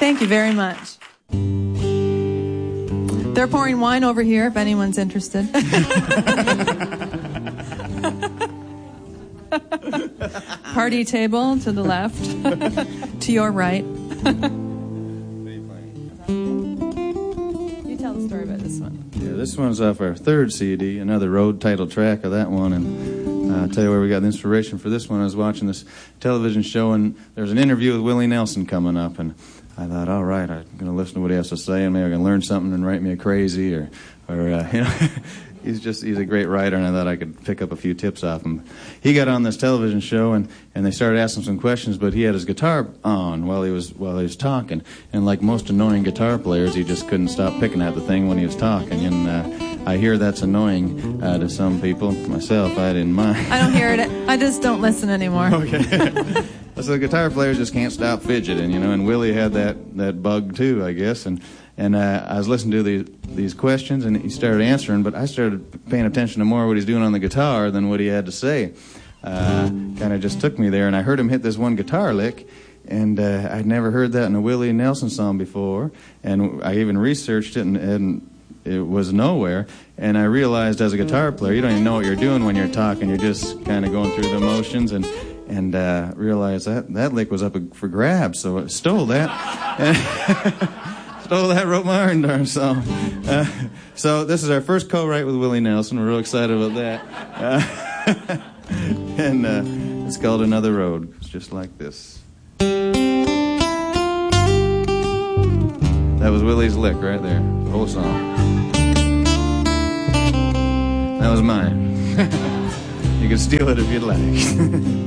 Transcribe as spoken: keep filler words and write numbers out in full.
Thank you very much. They're pouring wine over here if anyone's interested. Party table to the left, to your right. You tell the story about this one. Yeah, this one's off our third C D, another road title track of that one, and uh, I'll tell you where we got the inspiration for this one. I was watching this television show, and there's an interview with Willie Nelson coming up, and I thought, all right, I'm going to listen to what he has to say, and maybe I can learn something and write me a crazy, or, or uh, you know, he's just, he's a great writer, and I thought I could pick up a few tips off him. He got on this television show, and, and they started asking some questions, but he had his guitar on while he was while he was talking, and like most annoying guitar players, he just couldn't stop picking at the thing when he was talking, and uh, I hear that's annoying uh, to some people. Myself, I didn't mind. I don't hear it. I just don't listen anymore. Okay. So the guitar players just can't stop fidgeting, you know, and Willie had that, that bug too, I guess, and and uh, I was listening to these these questions, and he started answering, but I started paying attention to more what he's doing on the guitar than what he had to say. Uh, kind of just took me there, and I heard him hit this one guitar lick, and uh, I'd never heard that in a Willie Nelson song before, and I even researched it, and, and it was nowhere, and I realized as a guitar player, you don't even know what you're doing when you're talking, you're just kind of going through the motions, and and uh, realized that that lick was up for grabs, so I stole that. stole that, wrote my own darn song. Uh, so this is our first co-write with Willie Nelson. We're real excited about that. Uh, and uh, it's called Another Road. It's just like this. That was Willie's lick right there, the whole song. That was mine. You can steal it if you'd like.